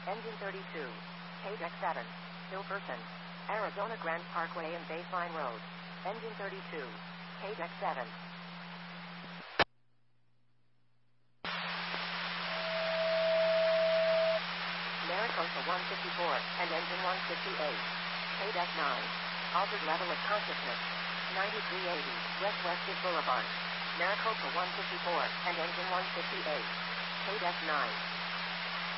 Engine 32. KDEC 7. Hilferson. Arizona Grand Parkway and Baseline Road. Engine 32. KDEC 7. Maricopa 154 and engine 158. KDEC 9. Altered level of consciousness. 9380 West Westgate Boulevard. Maricopa 154 and engine 158. KDEC 9.